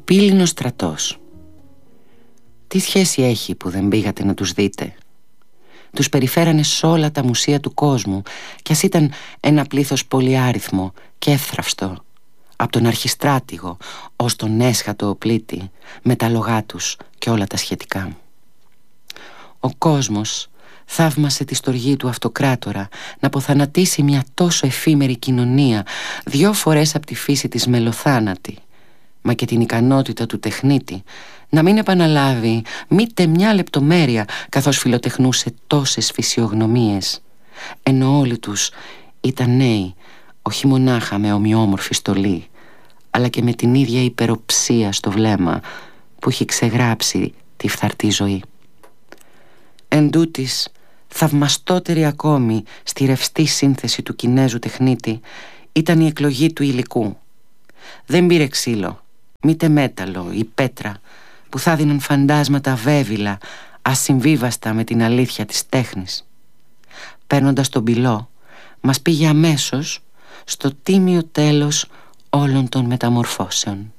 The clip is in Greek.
πύληνος στρατός. Τι σχέση έχει που δεν πήγατε να τους δείτε? Τους περιφέρανε σε όλα τα μουσεία του κόσμου, κι ας ήταν ένα πλήθος πολυάριθμο και εύθραυστο, από τον αρχιστράτηγο ως τον έσχατο οπλίτη, με τα λογά τους και όλα τα σχετικά. Ο κόσμος θαύμασε τη στοργή του αυτοκράτορα να αποθανατήσει μια τόσο εφήμερη κοινωνία, 2 φορές από τη φύση της μελοθάνατη, μα και την ικανότητα του τεχνίτη να μην επαναλάβει μήτε μια λεπτομέρεια καθώς φιλοτεχνούσε τόσες φυσιογνωμίες, ενώ όλοι τους ήταν νέοι, όχι μονάχα με ομοιόμορφη στολή, αλλά και με την ίδια υπεροψία στο βλέμμα που έχει ξεγράψει τη φθαρτή ζωή. Εν τούτης, θαυμαστότερη ακόμη στη ρευστή σύνθεση του Κινέζου τεχνίτη ήταν η εκλογή του υλικού. Δεν πήρε ξύλο, μήτε μέταλλο ή πέτρα που θα δίνουν φαντάσματα βέβυλα, ασυμβίβαστα με την αλήθεια της τέχνης. Παίρνοντας τον πυλό, μας πήγε αμέσως στο τίμιο τέλος όλων των μεταμορφώσεων.